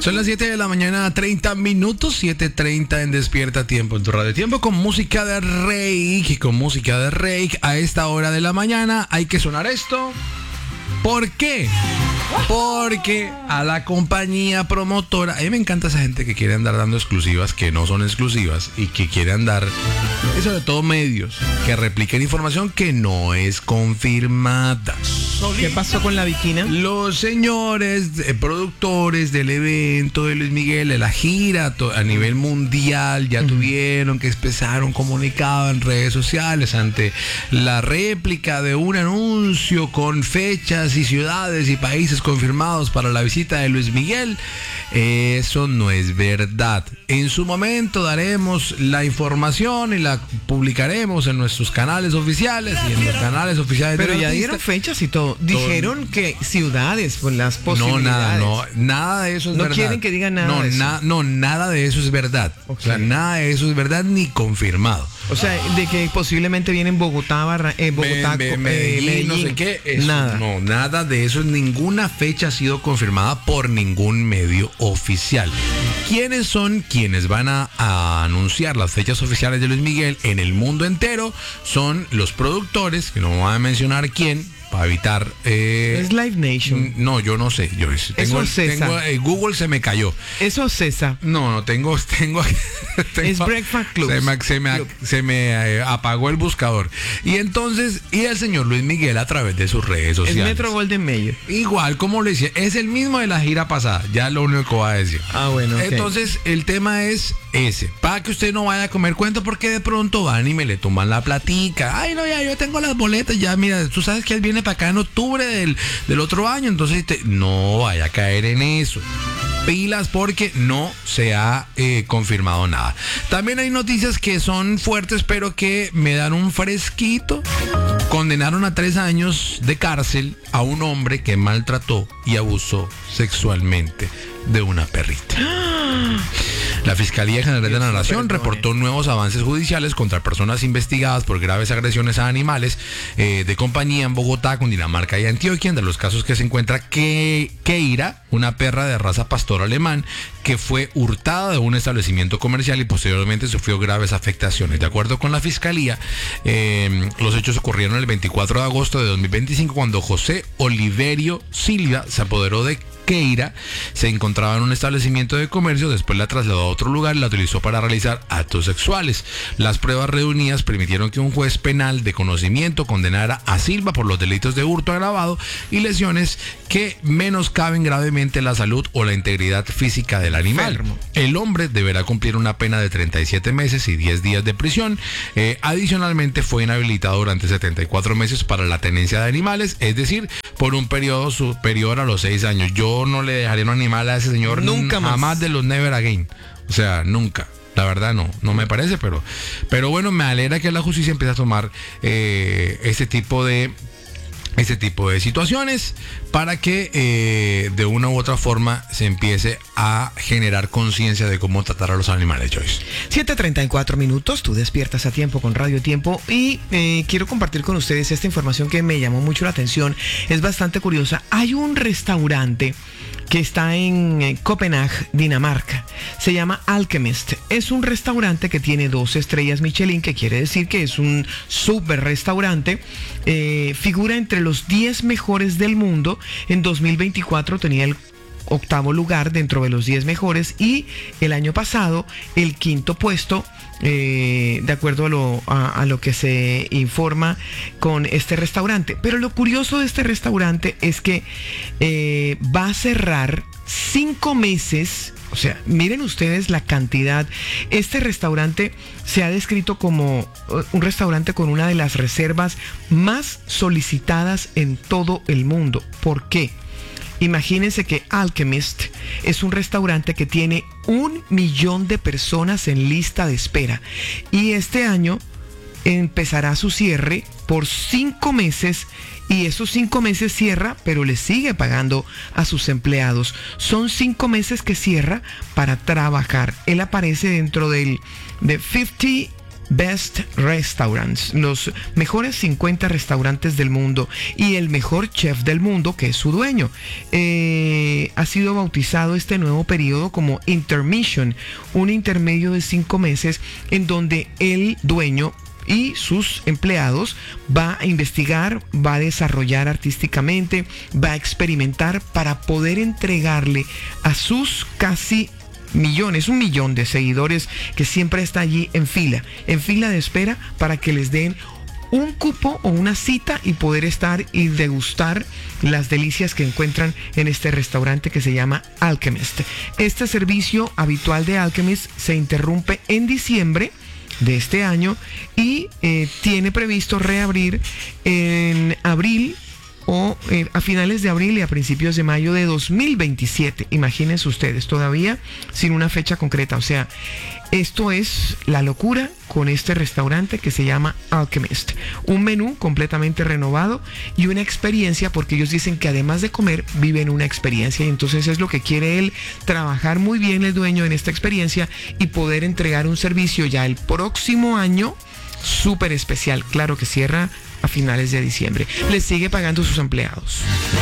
Son las 7 de la mañana, 30 minutos, 7:30 en Despierta Tiempo, en tu radio tiempo, con música de Reik. Con música de Reik a esta hora de la mañana hay que sonar esto. ¿Por qué? Porque a la compañía promotora, a mí me encanta esa gente que quiere andar dando exclusivas que no son exclusivas y que quiere andar, y sobre todo medios, que repliquen información que no es confirmada. ¿Qué pasó con la Bikina? Los señores productores del evento de Luis Miguel, de la gira a nivel mundial, ya tuvieron que expresar un comunicado en redes sociales ante la réplica de un anuncio con fechas y ciudades y países confirmados para la visita de Luis Miguel. Eso no es verdad. En su momento daremos la información y la publicaremos en nuestros canales oficiales y en los canales oficiales. Pero ya dieron fechas y todo. Dijeron que ciudades, pues las posibilidades. Nada de eso es verdad. No quieren que digan nada de eso. Nada de eso es verdad. Okay. O sea, nada de eso es verdad ni confirmado. O sea, de que posiblemente viene en Bogotá, Medellín, no sé qué. Eso, nada. No, nada de eso. Ninguna fecha ha sido confirmada por ningún medio oficial. ¿Quiénes son quienes van a anunciar las fechas oficiales de Luis Miguel en el mundo entero? Son los productores, que no voy a mencionar quién, para evitar... es Live Nation. No, yo no sé. Google se me cayó. Eso es César. No, tengo es Breakfast Club. Se me apagó el buscador. Y entonces, el señor Luis Miguel a través de sus redes sociales. Es Metro Golden Mayer. Igual, como le decía, es el mismo de la gira pasada. Ya lo único que va a decir. Ah, bueno. Okay. Entonces, el tema es ese. Para que usted no vaya a comer cuento, porque de pronto van y me le toman la platica. Ay, no, ya yo tengo las boletas. Ya, mira, tú sabes que él viene para acá en octubre del otro año. Entonces, no vaya a caer en eso. Pilas, porque no se ha confirmado nada. También hay noticias que son fuertes, pero que me dan un fresquito. Condenaron a 3 años de cárcel a un hombre que maltrató y abusó sexualmente de una perrita. La Fiscalía General de la Nación reportó nuevos avances judiciales contra personas investigadas por graves agresiones a animales de compañía en Bogotá, Cundinamarca y Antioquia. Entre los casos que se encuentra Keira, una perra de raza pastor alemán que fue hurtada de un establecimiento comercial y posteriormente sufrió graves afectaciones. De acuerdo con la Fiscalía, los hechos ocurrieron el 24 de agosto de 2025 cuando José Oliverio Silva se apoderó de Keira. Se encontraba en un establecimiento de comercio, después la trasladó a otro lugar y la utilizó para realizar actos sexuales. Las pruebas reunidas permitieron que un juez penal de conocimiento condenara a Silva por los delitos de hurto agravado y lesiones que menoscaben gravemente la salud o la integridad física del animal. El hombre deberá cumplir una pena de 37 meses y 10 días de prisión. Adicionalmente fue inhabilitado durante 74 meses para la tenencia de animales, es decir, por un periodo superior a los 6 años. Yo no le dejaría un animal a ese señor nunca más. Jamás de los never again. O sea, nunca. La verdad no me parece, pero bueno, me alegra que la justicia empiece a tomar ese tipo de situaciones para que de una u otra forma se empiece a generar conciencia de cómo tratar a los animales, Joyce. 7:34 minutos, tú despiertas a tiempo con Radio Tiempo y quiero compartir con ustedes esta información que me llamó mucho la atención, es bastante curiosa. Hay un restaurante que está en Copenhague, Dinamarca. Se llama Alchemist. Es un restaurante que tiene 2 estrellas Michelin, que quiere decir que es un súper restaurante. Figura entre los 10 mejores del mundo. En 2024 tenía el 8º lugar dentro de los 10 mejores y el año pasado el 5º puesto, de acuerdo a lo que se informa con este restaurante. Pero lo curioso de este restaurante es que va a cerrar 5 meses. O sea, miren ustedes la cantidad. Este restaurante se ha descrito como un restaurante con una de las reservas más solicitadas en todo el mundo. ¿Por qué? Imagínense que Alchemist es un restaurante que tiene 1 millón de personas en lista de espera. Y este año empezará su cierre por 5 meses. Y esos 5 meses cierra, pero le sigue pagando a sus empleados. Son 5 meses que cierra para trabajar. Él aparece dentro de 50 Best Restaurants, los mejores 50 restaurantes del mundo, y el mejor chef del mundo, que es su dueño. Ha sido bautizado este nuevo periodo como Intermission, un intermedio de 5 meses en donde el dueño y sus empleados va a investigar, va a desarrollar artísticamente, va a experimentar para poder entregarle a sus casi millones, 1 millón de seguidores que siempre está allí en fila de espera para que les den un cupo o una cita y poder estar y degustar las delicias que encuentran en este restaurante que se llama Alchemist. Este servicio habitual de Alchemist se interrumpe en diciembre de este año y tiene previsto reabrir en abril o a finales de abril y a principios de mayo de 2027. Imagínense ustedes, todavía sin una fecha concreta. O sea, esto es la locura con este restaurante que se llama Alchemist. Un menú completamente renovado y una experiencia, porque ellos dicen que además de comer, viven una experiencia. Y entonces es lo que quiere él, trabajar muy bien el dueño en esta experiencia y poder entregar un servicio ya el próximo año súper especial. Claro que cierra a finales de diciembre. Les sigue pagando sus empleados.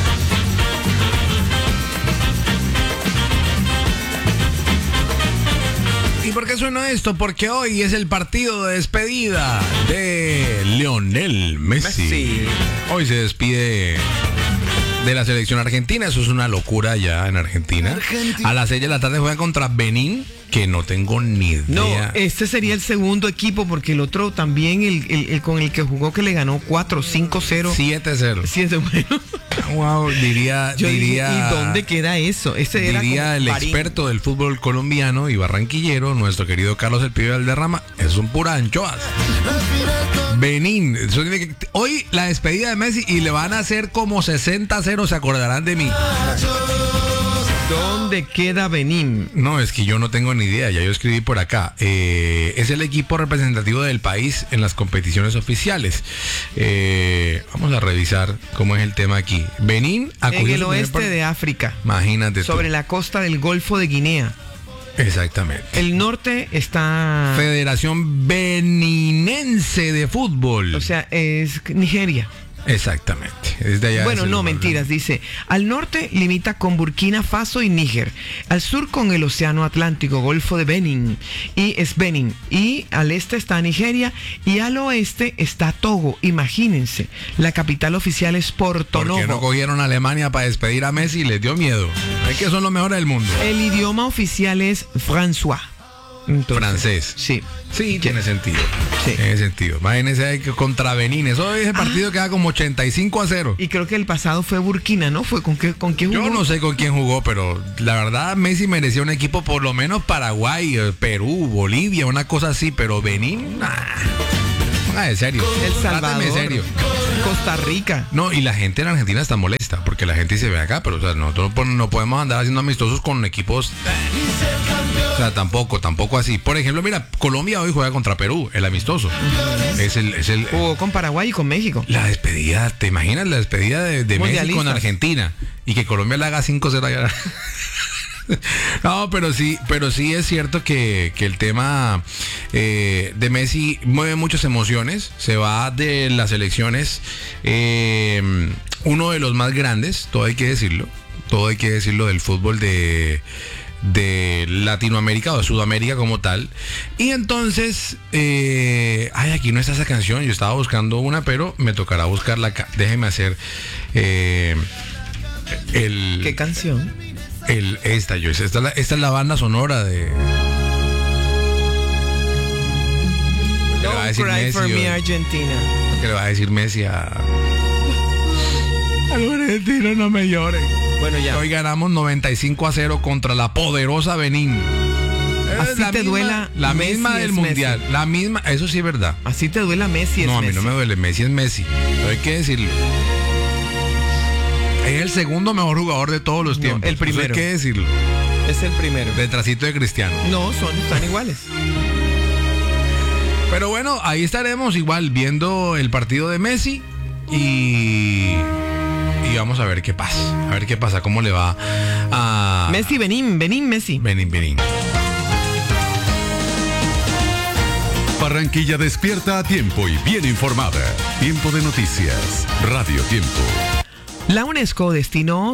¿Y por qué suena esto? Porque hoy es el partido de despedida de Lionel Messi. Hoy se despide de la selección argentina. Eso es una locura ya en Argentina. A las 6 de la tarde juegan contra Benín, que no tengo ni idea. No, este sería el segundo equipo, porque el otro también, el con el que jugó, que le ganó 4-5-0. 7-0. 7, bueno. Wow, diría. ¿Y dónde queda eso? Diría el experto del fútbol colombiano y barranquillero, nuestro querido Carlos El Pibe Valderrama, son puras anchoas. Benín, hoy la despedida de Messi y le van a hacer como 60-0, se acordarán de mí. ¿Dónde queda Benín? No, es que yo no tengo ni idea, ya yo escribí por acá. Es el equipo representativo del país en las competiciones oficiales. Vamos a revisar cómo es el tema aquí. Benín en el oeste de África. Imagínate sobre tú. la costa del Golfo de Guinea. Exactamente. El norte está... Federación Beninense de Fútbol. O sea, es Nigeria. Exactamente. Desde allá. Bueno, no, mentiras. Dice, al norte limita con Burkina Faso y Níger. Al sur con el Océano Atlántico, Golfo de Benin. Y es Benin. Y al este está Nigeria. Y al oeste está Togo. Imagínense. La capital oficial es Porto Novo. ¿Por qué no cogieron a Alemania para despedir a Messi y les dio miedo? Es que son los mejores del mundo. El idioma oficial es François. Entonces, francés. Sí. Sí, tiene sentido. Sí. Tiene sentido. Imagínense que contra Benín. Eso es el partido que da como 85-0. Y creo que el pasado fue Burkina, ¿no? ¿Con quién jugó? Yo no sé con quién jugó, pero la verdad Messi merecía un equipo, por lo menos Paraguay, Perú, Bolivia, una cosa así, pero Benín, de serio. El Salvador. Tráteme serio. Costa Rica. No, y la gente en Argentina está molesta, porque la gente dice, ve acá, pero o sea, nosotros no podemos andar haciendo amistosos con equipos. O sea, tampoco así. Por ejemplo, mira, Colombia hoy juega contra Perú, el amistoso. Es el jugó con Paraguay y con México. La despedida, ¿te imaginas la despedida de Messi con Argentina? Y que Colombia le haga 5-0 allá. No, pero sí es cierto que el tema de Messi mueve muchas emociones. Se va de las elecciones uno de los más grandes, todo hay que decirlo del fútbol de Latinoamérica o de Sudamérica como tal. Y entonces aquí no está esa canción. Yo estaba buscando una, pero me tocará buscarla acá. Déjeme hacer ¿Qué canción? Esta es la banda sonora de... Don't cry Messi, for me, Argentina. ¿Qué le va a decir Messi a los argentinos? No me lloren. Bueno, ya. Hoy ganamos 95-0 contra la poderosa Benín. Así te duela. La Messi misma del mundial. Messi. La misma, eso sí es verdad. Así te duela Messi. No, a mí no me duele. Messi es Messi. Pero hay que decirlo. Es el segundo mejor jugador de todos los tiempos. El primero. Hay que decirlo. Es el primero. Detrásito de Cristiano. No, están iguales. Pero bueno, ahí estaremos igual viendo el partido de Messi y vamos a ver qué pasa. A ver qué pasa, cómo le va a... Messi, Benín, Messi. Benín. Barranquilla despierta a tiempo y bien informada. Tiempo de noticias. Radio Tiempo. La UNESCO destinó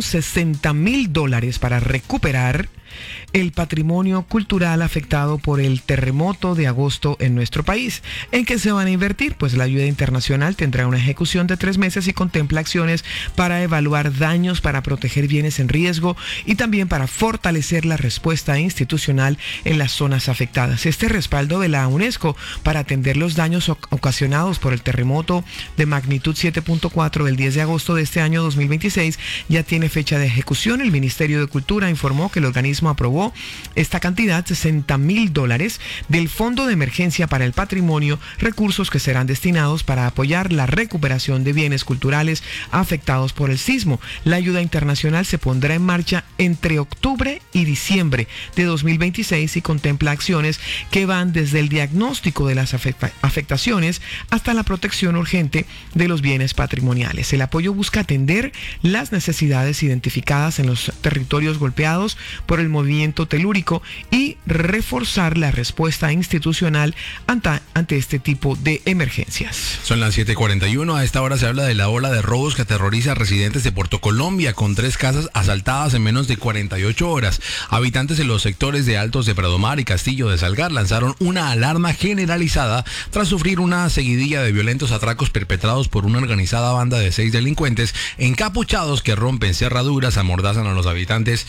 $60.000 para recuperar el patrimonio cultural afectado por el terremoto de agosto en nuestro país. ¿En qué se van a invertir? Pues la ayuda internacional tendrá una ejecución de 3 meses y contempla acciones para evaluar daños, para proteger bienes en riesgo y también para fortalecer la respuesta institucional en las zonas afectadas. Este respaldo de la UNESCO para atender los daños ocasionados por el terremoto de magnitud 7.4 del 10 de agosto de este año 2026 ya tiene fecha de ejecución. El Ministerio de Cultura informó que el organismo aprobó esta cantidad, $60.000, del Fondo de Emergencia para el Patrimonio, recursos que serán destinados para apoyar la recuperación de bienes culturales afectados por el sismo. La ayuda internacional se pondrá en marcha entre octubre y diciembre de 2026 y contempla acciones que van desde el diagnóstico de las afectaciones hasta la protección urgente de los bienes patrimoniales. El apoyo busca atender las necesidades identificadas en los territorios golpeados por el movimiento telúrico y reforzar la respuesta institucional ante este tipo de emergencias. Son las 7:41. A esta hora se habla de la ola de robos que aterroriza a residentes de Puerto Colombia, con 3 casas asaltadas en menos de 48 horas. Habitantes de los sectores de Altos de Pradomar y Castillo de Salgar lanzaron una alarma generalizada tras sufrir una seguidilla de violentos atracos perpetrados por una organizada banda de 6 delincuentes encapuchados que rompen cerraduras, amordazan a los habitantes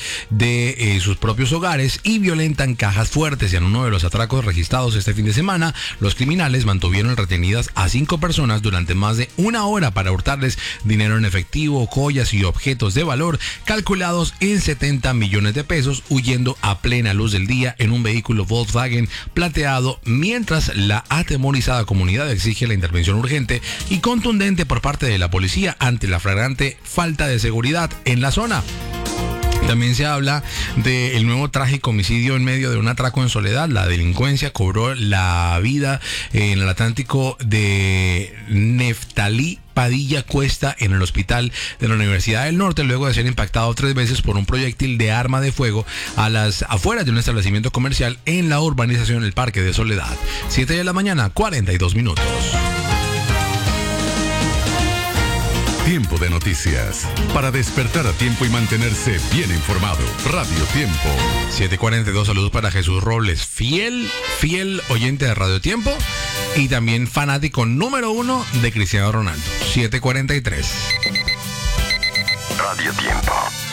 de sus propios hogares y violentan cajas fuertes. Y en uno de los atracos registrados este fin de semana, los criminales mantuvieron retenidas a 5 personas durante más de 1 hora para hurtarles dinero en efectivo, joyas y objetos de valor calculados en 70 millones de pesos, huyendo a plena luz del día en un vehículo Volkswagen plateado, mientras la atemorizada comunidad exige la intervención urgente y contundente por parte de la policía ante la flagrante falta de seguridad en la zona. También se habla del nuevo trágico homicidio en medio de un atraco en Soledad. La delincuencia cobró la vida en el Atlántico de Neftalí Padilla Cuesta en el hospital de la Universidad del Norte, luego de ser impactado 3 veces por un proyectil de arma de fuego a las afueras de un establecimiento comercial en la urbanización El Parque de Soledad. 7 de la mañana, 42 minutos. Tiempo de noticias. Para despertar a tiempo y mantenerse bien informado. Radio Tiempo. 7:42, saludos para Jesús Robles, fiel oyente de Radio Tiempo y también fanático número 1 de Cristiano Ronaldo. 7:43. Radio Tiempo.